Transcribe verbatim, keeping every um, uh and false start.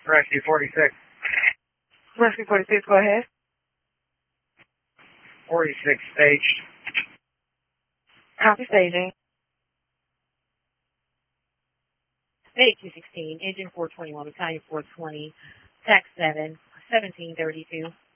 Rescue forty-six. Rescue forty-six, go ahead. forty-six staged. Copy staging. Stage two sixteen, engine four twenty-one, battalion four twenty, tax seven, seventeen thirty-two.